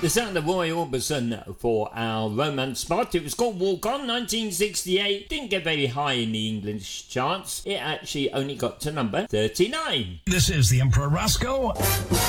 The sound of Roy Orbison for our romance spot. It was called Walk On, 1968. Didn't get very high in the English charts. It actually only got to number 39. This is the Emperor Roscoe.